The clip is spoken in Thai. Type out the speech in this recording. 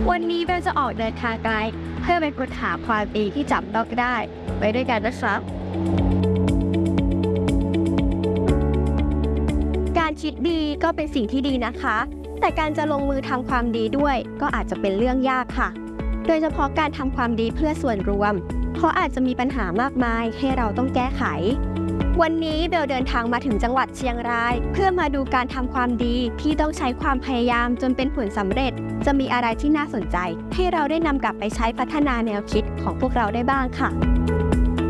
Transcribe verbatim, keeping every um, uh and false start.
วันนี้เบลจะออกเดินทางไกลเพื่อไปค้นหาความดีที่จับต้องได้ไปด้วยกันนะครับการคิดดีก็เป็นสิ่งที่ดีนะคะแต่การจะลงมือทำความดีด้วยก็อาจจะเป็นเรื่องยากค่ะโดยเฉพาะการทำความดีเพื่อส่วนรวมเพราะอาจจะมีปัญหามากมายให้เราต้องแก้ไขวันนี้เบลเดินทางมาถึงจังหวัดเชียงรายเพื่อมาดูการทำความดีที่ต้องใช้ความพยายามจนเป็นผลสำเร็จจะมีอะไรที่น่าสนใจให้เราได้นำกลับไปใช้พัฒนาแนวคิดของพวกเราได้บ้างค่ะ